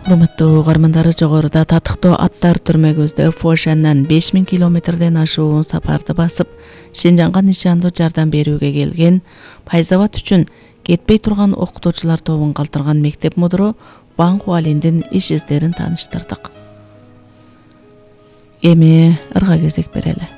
Урматтуу угармандары, жогоруда татыктуу аттар түрмөгүбүздө Фошандан 5000 километрден ашуун сапарды басып, Шинжанга нишандуу жардам берүүгө келген Пайзабад үчүн кетпей турган окутуучулар тобун калтырган мектеп мудуру Ван Хуалиндин иш издерин тааныштырдык. Эми ырга кезек берели.